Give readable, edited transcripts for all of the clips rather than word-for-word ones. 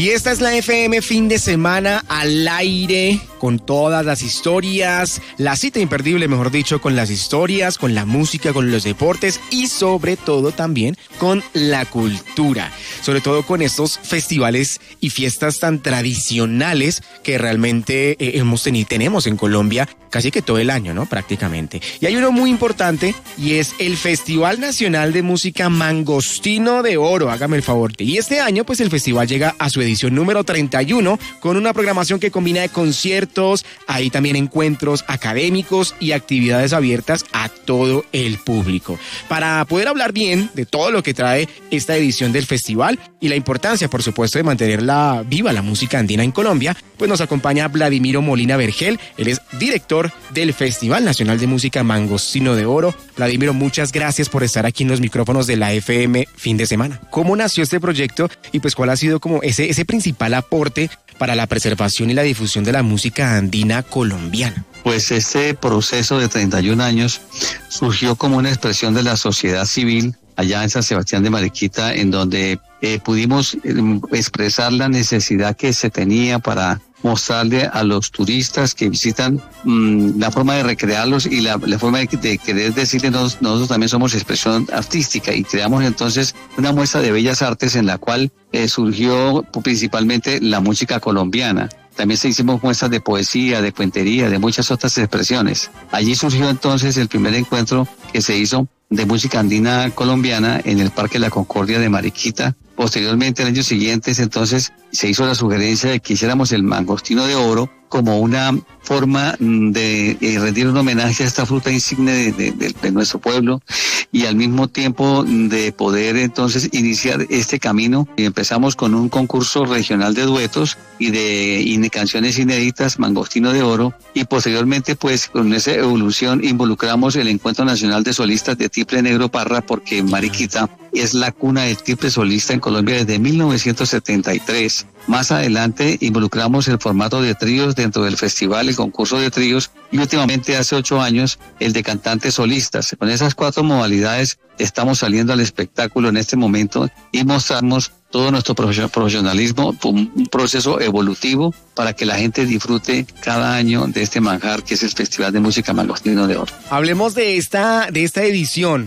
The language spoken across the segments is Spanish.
Y esta es la FM Fin de Semana al aire, con todas las historias, la cita imperdible, mejor dicho, con las historias, con la música, con los deportes y sobre todo también con la cultura. Sobre todo con estos festivales y fiestas tan tradicionales que realmente tenemos en Colombia casi que todo el año, ¿no? Prácticamente. Y hay uno muy importante y es el Festival Nacional de Música Mangostino de Oro, hágame el favor. Y este año pues el festival llega a su edición número 31 con una programación que combina de conciertos, hay también encuentros académicos y actividades abiertas a todo el público. Para poder hablar bien de todo lo que trae esta edición del festival y la importancia, por supuesto, de mantenerla viva la música andina en Colombia, pues nos acompaña Vladimiro Molina Vergel. Él es director del Festival Nacional de Música Mangostino de Oro. Vladimiro, muchas gracias por estar aquí en los micrófonos de la FM Fin de Semana. ¿Cómo nació este proyecto y pues cuál ha sido como ese principal aporte para la preservación y la difusión de la música andina colombiana? Pues este proceso de 31 años surgió como una expresión de la sociedad civil allá en San Sebastián de Mariquita, en donde pudimos expresar la necesidad que se tenía para mostrarle a los turistas que visitan la forma de recrearlos y la forma de querer decirles nosotros también somos expresión artística, y creamos entonces una muestra de bellas artes en la cual surgió principalmente la música colombiana. También se hicimos muestras de poesía, de cuentería, de muchas otras expresiones. Allí surgió entonces el primer encuentro que se hizo de música andina colombiana en el Parque La Concordia de Mariquita. Posteriormente, el año siguiente, entonces, se hizo la sugerencia de que hiciéramos el Mangostino de Oro como una forma de rendir un homenaje a esta fruta insigne de nuestro pueblo, y al mismo tiempo de poder entonces iniciar este camino. Y empezamos con un concurso regional de duetos y de canciones inéditas, Mangostino de Oro, y posteriormente pues con esa evolución involucramos el Encuentro Nacional de Solistas de Tiple Negro Parra, porque Mariquita es la cuna del tiple solista en Colombia desde 1973. Más adelante involucramos el formato de tríos dentro del festival, el concurso de tríos, y últimamente hace 8 años el de cantantes solistas. Con esas 4 modalidades estamos saliendo al espectáculo en este momento y mostramos todo nuestro profesionalismo, un proceso evolutivo para que la gente disfrute cada año de este manjar que es el Festival de Música Mangostino de Oro. Hablemos de esta edición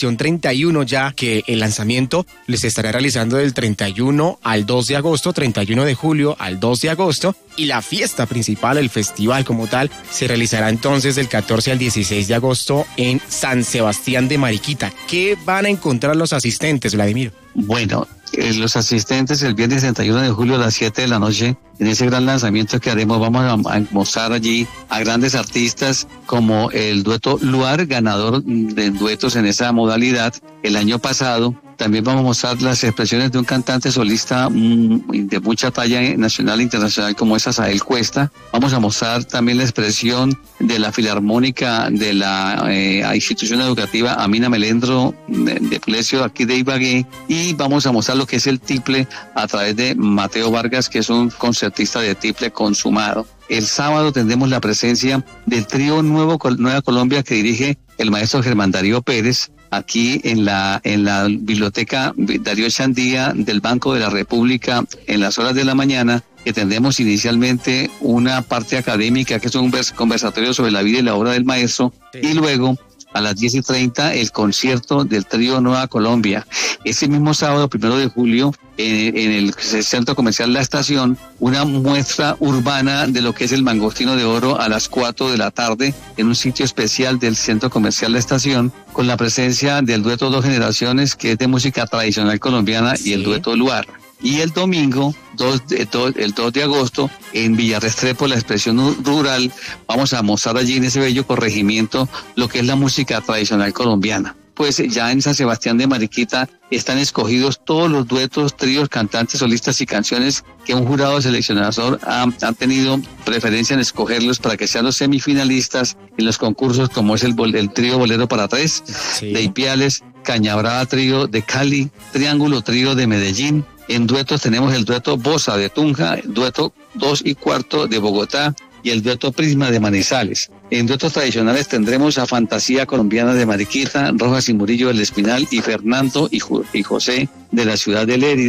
31 ya, que el lanzamiento les estará realizando del 31 al 2 de agosto, 31 de julio al 2 de agosto, y la fiesta principal, el festival como tal, se realizará entonces del 14 al 16 de agosto en San Sebastián de Mariquita. ¿Qué van a encontrar los asistentes, Vladimiro? Bueno, los asistentes el viernes 31 de julio a las 7 de la noche, en ese gran lanzamiento que haremos, vamos a mostrar allí a grandes artistas como el dueto Luar, ganador de duetos en esa modalidad el año pasado. También vamos a mostrar las expresiones de un cantante solista de mucha talla nacional e internacional como es Asael Cuesta. Vamos a mostrar también la expresión de la Filarmónica de la institución educativa Amina Melendro de Plesio, aquí de Ibagué, y vamos a mostrar lo que es el tiple a través de Mateo Vargas, que es un concertista de tiple consumado. El sábado tendremos la presencia del trío Nueva Colombia que dirige el maestro Germán Darío Pérez, aquí en la biblioteca Darío Chandía del Banco de la República en las horas de la mañana, que tendremos inicialmente una parte académica que es un conversatorio sobre la vida y la obra del maestro, y luego a las 10:30 el concierto del trío Nueva Colombia. Ese mismo sábado, 1 de julio, en el Centro Comercial La Estación, una muestra urbana de lo que es el Mangostino de Oro a las 4 de la tarde en un sitio especial del Centro Comercial La Estación, con la presencia del dueto Dos Generaciones, que es de música tradicional colombiana, y el dueto Luar. Y el domingo, el 2 de agosto, en Villarrestrepo, la expresión rural, vamos a mostrar allí en ese bello corregimiento lo que es la música tradicional colombiana. Pues ya en San Sebastián de Mariquita están escogidos todos los duetos, tríos, cantantes, solistas y canciones que un jurado seleccionador ha tenido preferencia en escogerlos para que sean los semifinalistas en los concursos, como es el trío Bolero para Tres, de Ipiales, Cañabrava Trío de Cali, Triángulo Trío de Medellín. En duetos tenemos el dueto Bosa de Tunja, el dueto 2 y cuarto de Bogotá y el dueto Prisma de Manizales. En duetos tradicionales tendremos a Fantasía Colombiana de Mariquita, Rojas y Murillo del Espinal, y Fernando y José de la ciudad de Lérida.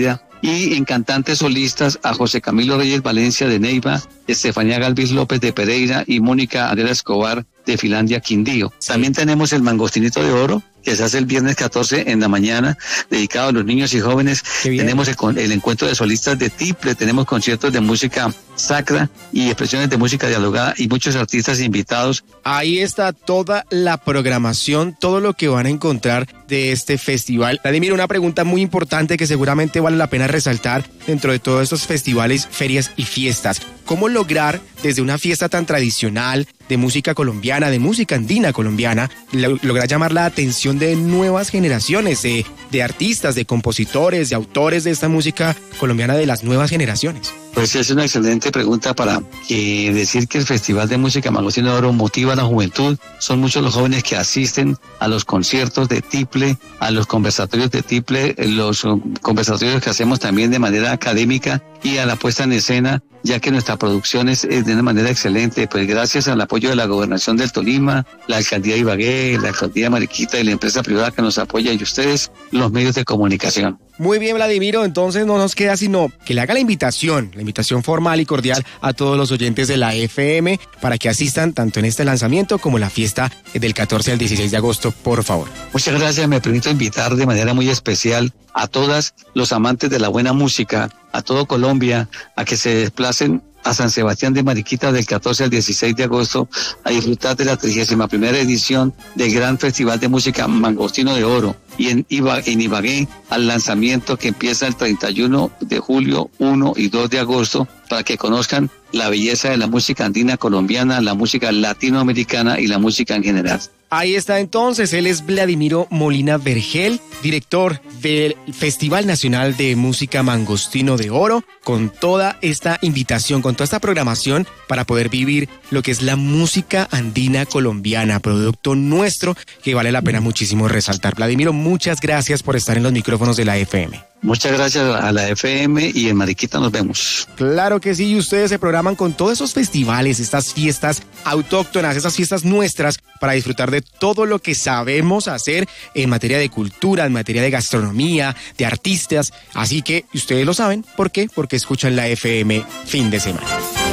y en cantantes solistas a José Camilo Reyes Valencia de Neiva, Estefanía Galvis López de Pereira y Mónica Adela Escobar de Finlandia Quindío. También tenemos el Mangostinito de Oro, que se hace el viernes 14 en la mañana, dedicado a los niños y jóvenes. Tenemos el encuentro de solistas de tiple, tenemos conciertos de música sacra y expresiones de música dialogada y muchos artistas invitados. Ahí está toda la programación, todo lo que van a encontrar de este festival. Vladimir, una pregunta muy importante que seguramente vale la pena resaltar dentro de todos estos festivales, ferias y fiestas. ¿Cómo lograr desde una fiesta tan tradicional de música colombiana, de música andina colombiana, lograr llamar la atención de nuevas generaciones, de artistas, de compositores, de autores de esta música colombiana de las nuevas generaciones? Pues es una excelente pregunta para decir que el Festival de Música Mangostino de Oro motiva a la juventud. Son muchos los jóvenes que asisten a los conciertos de tiple, a los conversatorios de tiple, los conversatorios que hacemos también de manera académica y a la puesta en escena, ya que nuestra producción es de una manera excelente, pues gracias al apoyo de la Gobernación del Tolima, la Alcaldía de Ibagué, la Alcaldía de Mariquita y la empresa privada que nos apoya y ustedes, los medios de comunicación. Muy bien, Vladimiro, entonces no nos queda sino que le haga la invitación formal y cordial a todos los oyentes de la FM para que asistan tanto en este lanzamiento como la fiesta del 14 al 16 de agosto, por favor. Muchas gracias, me permito invitar de manera muy especial a todos los amantes de la buena música, a todo Colombia, a que se desplacen a San Sebastián de Mariquita del 14 al 16 de agosto a disfrutar de la 31ª edición del Gran Festival de Música Mangostino de Oro y en Ibagué al lanzamiento que empieza el 31 de julio, 1 y 2 de agosto para que conozcan la belleza de la música andina colombiana, la música latinoamericana y la música en general. Ahí está entonces, él es Vladimiro Molina Vergel, director del Festival Nacional de Música Mangostino de Oro, con toda esta invitación, con toda esta programación para poder vivir lo que es la música andina colombiana, producto nuestro que vale la pena muchísimo resaltar. Vladimiro, muchas gracias por estar en los micrófonos de la FM. Muchas gracias a la FM y en Mariquita nos vemos. Claro que sí, y ustedes se programan con todos esos festivales, estas fiestas autóctonas, esas fiestas nuestras para disfrutar de todo lo que sabemos hacer en materia de cultura, en materia de gastronomía, de artistas. Así que ustedes lo saben, ¿por qué? Porque escuchan la FM fin de semana.